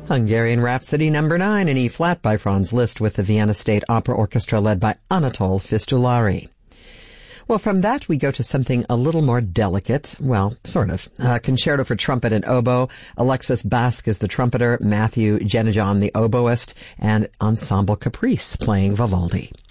Hungarian Rhapsody number 9 in E-flat by Franz Liszt with the Vienna State Opera Orchestra led by Anatol Fistulari. Well, from that we go to something a little more delicate. Well, sort of. Concerto for trumpet and oboe. Alexis Basque is the trumpeter, Matthew Genejon the oboist, and Ensemble Caprice playing Vivaldi.